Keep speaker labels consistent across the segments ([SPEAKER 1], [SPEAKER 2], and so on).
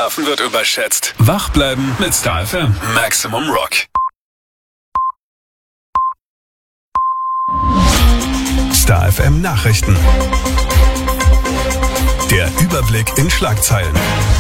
[SPEAKER 1] Schlafen wird überschätzt. Wach bleiben mit Star FM. Maximum Rock. Star FM Nachrichten. Der Überblick in Schlagzeilen.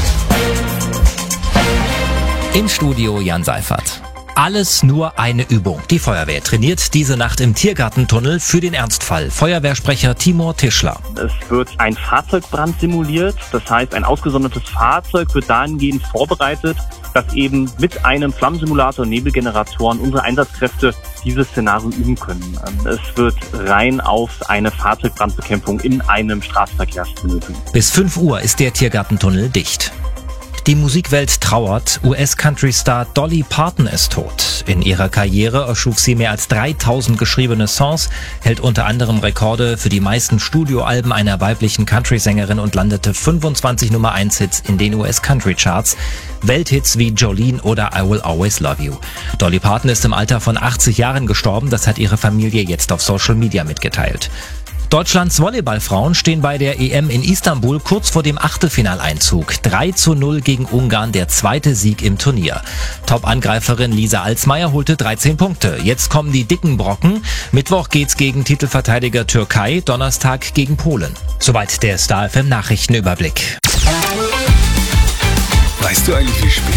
[SPEAKER 2] Im Studio Jan Seifert. Alles nur eine Übung. Die Feuerwehr trainiert diese Nacht im Tiergartentunnel für den Ernstfall. Feuerwehrsprecher Timur Tischler.
[SPEAKER 3] Es wird ein Fahrzeugbrand simuliert. Das heißt, ein ausgesondertes Fahrzeug wird dahingehend vorbereitet, dass eben mit einem Flammensimulator und Nebelgeneratoren unsere Einsatzkräfte dieses Szenario üben können. Es wird rein auf eine Fahrzeugbrandbekämpfung in einem Straßenverkehrstunnel gehen.
[SPEAKER 2] Bis 5 Uhr ist der Tiergartentunnel dicht. Die Musikwelt trauert. US-Country-Star Dolly Parton ist tot. In ihrer Karriere erschuf sie mehr als 3000 geschriebene Songs, hält unter anderem Rekorde für die meisten Studioalben einer weiblichen Country-Sängerin und landete 25 Nummer-1-Hits in den US-Country-Charts. Welthits wie Jolene oder I Will Always Love You. Dolly Parton ist im Alter von 80 Jahren gestorben. Das hat ihre Familie jetzt auf Social Media mitgeteilt. Deutschlands Volleyballfrauen stehen bei der EM in Istanbul kurz vor dem Achtelfinaleinzug. 3:0 gegen Ungarn, der zweite Sieg im Turnier. Top-Angreiferin Lisa Alsmeyer holte 13 Punkte. Jetzt kommen die dicken Brocken. Mittwoch geht's gegen Titelverteidiger Türkei, Donnerstag gegen Polen. Soweit der Star FM Nachrichtenüberblick.
[SPEAKER 1] Weißt du eigentlich, wie spät